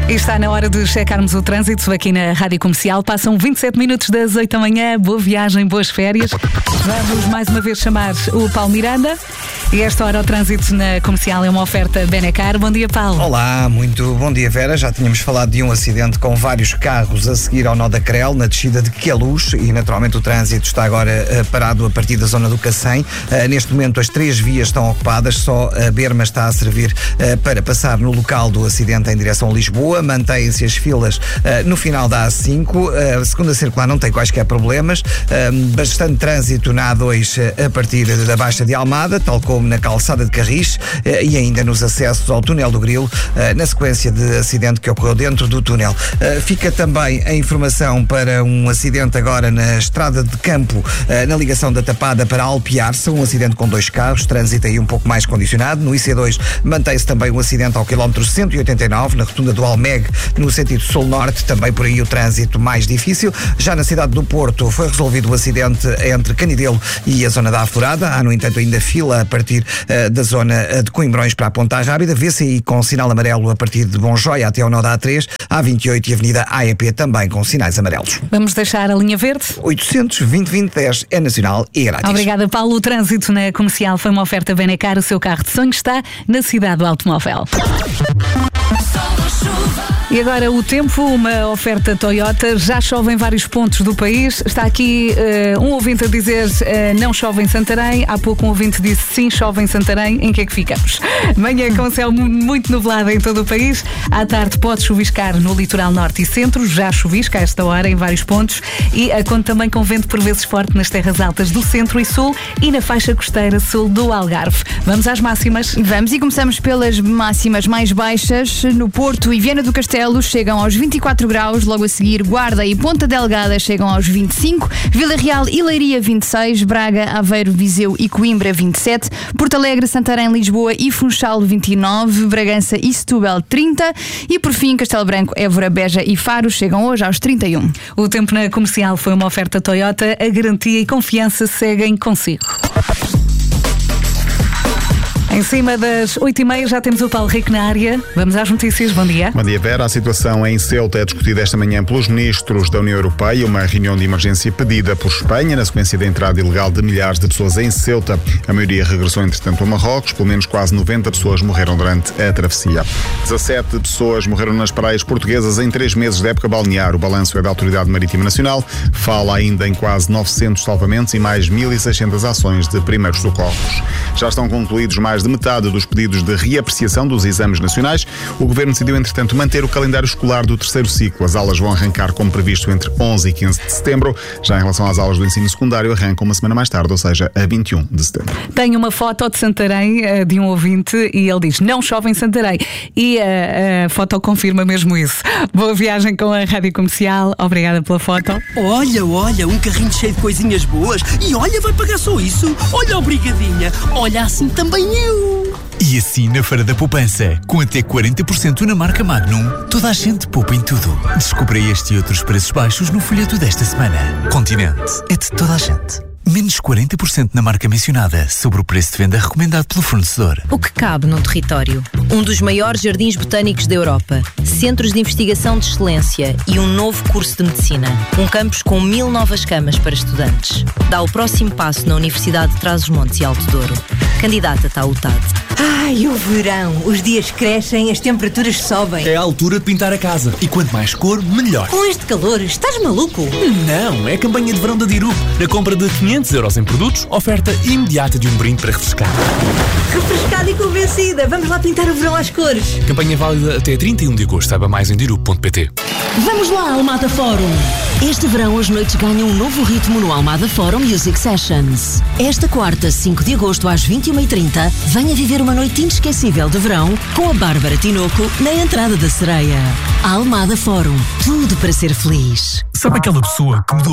E está na hora de checarmos o trânsito aqui na Rádio Comercial. Passam 27 minutos das 8 da manhã. Boa viagem, boas férias. Vamos mais uma vez chamar o Paulo Miranda. E esta hora o trânsito na Comercial é uma oferta Benacar. Bom dia, Paulo. Olá, muito bom dia, Vera. Já tínhamos falado de um acidente com vários carros a seguir ao nó da Crel, na descida de Queluz, e naturalmente o trânsito está agora parado a partir da zona do Cacém. Neste momento as 3 vias estão ocupadas, só a Berma está a servir para passar no local do acidente em direção a Lisboa. Mantêm-se as filas no final da A5. A segunda circular não tem quaisquer problemas. Bastante trânsito na A2 a partir da Baixa de Almada, tal como na calçada de Carris, e ainda nos acessos ao túnel do Grilo, na sequência de acidente que ocorreu dentro do túnel. Fica também a informação para um acidente agora na estrada de campo, na ligação da Tapada para Alpiarça, um acidente com 2 carros, trânsito aí um pouco mais condicionado. No IC2 mantém-se também um acidente ao quilómetro 189, na rotunda do Almeg, no sentido sul-norte, também por aí o trânsito mais difícil. Já na cidade do Porto foi resolvido o acidente entre Canidelo e a zona da Afurada. Há, no entanto, ainda fila a partir da zona de Coimbrões para a Ponta Rábida. Vê-se aí com sinal amarelo a partir de Bonjoia até ao nó da A3, A28 e Avenida AEP também com sinais amarelos. Vamos deixar a linha verde? 800-2020-10 é nacional e grátis. Obrigada, Paulo. O trânsito na Comercial foi uma oferta Benacar. O seu carro de sonho está na cidade do automóvel. E agora o tempo, uma oferta Toyota. Já chove em vários pontos do país. Está aqui um ouvinte a dizer não chove em Santarém. Há pouco um ouvinte disse sim, chove em Santarém. Em que é que ficamos? Manhã com céu muito nublado em todo o país. À tarde pode chuviscar no litoral norte e centro. Já chuvisca a esta hora em vários pontos. E conta também com vento por vezes forte nas terras altas do centro e sul e na faixa costeira sul do Algarve. Vamos às máximas? Vamos, e começamos pelas máximas mais baixas. No Porto e Viana do Castelo chegam aos 24 graus, logo a seguir Guarda e Ponta Delgada chegam aos 25, Vila Real e Leiria 26, Braga, Aveiro, Viseu e Coimbra 27, Porto Alegre, Santarém, Lisboa e Funchal 29, Bragança e Setúbal 30 e por fim Castelo Branco, Évora, Beja e Faro chegam hoje aos 31. O tempo na Comercial foi uma oferta Toyota, a garantia e confiança seguem consigo. Em cima das 8h30 já temos o Paulo Rico na área. Vamos às notícias. Bom dia. Bom dia, Vera. A situação em Ceuta é discutida esta manhã pelos ministros da União Europeia. Uma reunião de emergência pedida por Espanha na sequência da entrada ilegal de milhares de pessoas em Ceuta. A maioria regressou, entretanto, a Marrocos. Pelo menos quase 90 pessoas morreram durante a travessia. 17 pessoas morreram nas praias portuguesas em 3 meses de época balnear. O balanço é da Autoridade Marítima Nacional. Fala ainda em quase 900 salvamentos e mais 1.600 ações de primeiros socorros. Já estão concluídos mais de metade dos pedidos de reapreciação dos exames nacionais. O Governo decidiu, entretanto, manter o calendário escolar do 3º ciclo. As aulas vão arrancar como previsto entre 11 e 15 de setembro. Já em relação às aulas do ensino secundário, arrancam uma semana mais tarde, ou seja, a 21 de setembro. Tenho uma foto de Santarém de um ouvinte e ele diz, não chove em Santarém. E a foto confirma mesmo isso. Boa viagem com a Rádio Comercial. Obrigada pela foto. Olha, um carrinho cheio de coisinhas boas. E olha, vai pagar só isso. Olha, obrigadinha. Olha, assim também eu. E assim na Feira da Poupança, com até 40% na marca Magnum, toda a gente poupa em tudo. Descubra este e outros preços baixos no folheto desta semana. Continente é de toda a gente. Menos 40% na marca mencionada sobre o preço de venda recomendado pelo fornecedor. O que cabe num território? Um dos maiores jardins botânicos da Europa, centros de investigação de excelência e um novo curso de medicina. Um campus com 1000 novas camas para estudantes. Dá o próximo passo na Universidade de Trás-os-Montes e Alto Douro. Candidata-te à UTAD. Ai, o verão. Os dias crescem, as temperaturas sobem. É a altura de pintar a casa. E quanto mais cor, melhor. Com este calor, estás maluco? Não, é a campanha de verão da Dirup. Na compra de 500 euros em produtos, oferta imediata de um brinde para refrescar. Refrescada e convencida. Vamos lá pintar o verão às cores. Campanha válida até 31 de agosto. Saiba mais em dirup.pt. Vamos lá, Almada Forum. Este verão as noites ganham um novo ritmo no Almada Forum Music Sessions. Esta quarta, 5 de agosto às 21h30, venha viver uma noite inesquecível de verão com a Bárbara Tinoco na entrada da Sereia. Almada Forum. Tudo para ser feliz. Sabe aquela pessoa que mudou